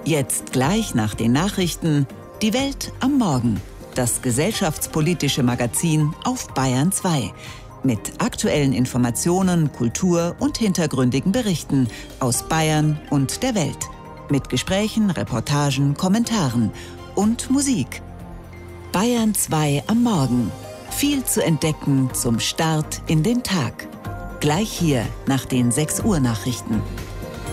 Jetzt gleich nach den Nachrichten die Welt am Morgen. Das gesellschaftspolitische Magazin auf Bayern 2. Mit aktuellen Informationen, Kultur und hintergründigen Berichten aus Bayern und der Welt. Mit Gesprächen, Reportagen, Kommentaren und Musik. Bayern 2 am Morgen. Viel zu entdecken zum Start in den Tag. Gleich hier nach den 6 Uhr Nachrichten.